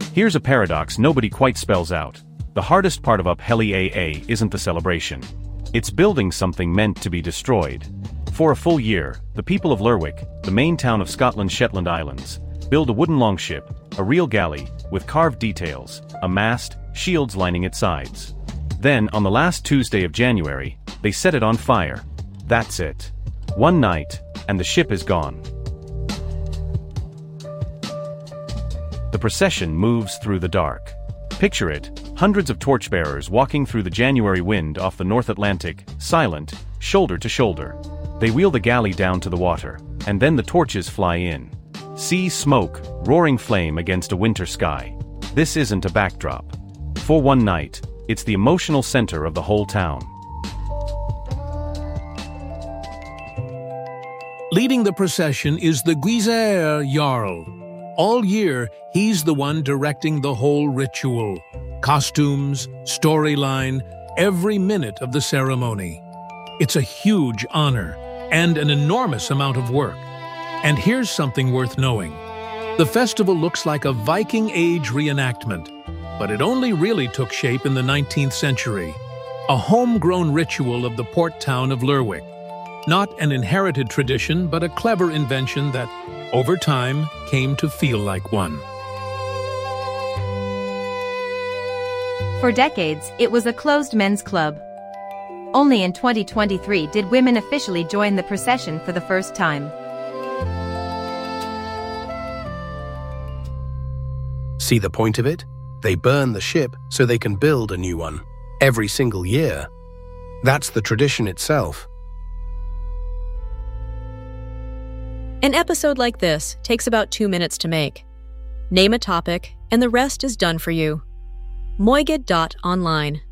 Here's a paradox nobody quite spells out. The hardest part of Up Helly AA isn't the celebration. It's building something meant to be destroyed. For a full year, the people of Lerwick, the main town of Scotland's Shetland Islands, build a wooden longship, a real galley, with carved details, a mast, shields lining its sides. Then, on the last Tuesday of January, they set it on fire. That's it. One night, and the ship is gone. The procession moves through the dark. Picture it, hundreds of torchbearers walking through the January wind off the North Atlantic, silent, shoulder to shoulder. They wheel the galley down to the water, and then the torches fly in. See smoke, roaring flame against a winter sky. This isn't a backdrop. For one night, it's the emotional center of the whole town. Leading the procession is the Gwysair Jarl. All year, he's the one directing the whole ritual. Costumes, storyline, every minute of the ceremony. It's a huge honor and an enormous amount of work. And here's something worth knowing. The festival looks like a Viking Age reenactment, but it only really took shape in the 19th century. A homegrown ritual of the port town of Lerwick. Not an inherited tradition, but a clever invention that, over time, came to feel like one. For decades, it was a closed men's club. Only in 2023 did women officially join the procession for the first time. See the point of it? They burn the ship so they can build a new one. Every single year. That's the tradition itself. An episode like this takes about 2 minutes to make. Name a topic, and the rest is done for you. Moigid.online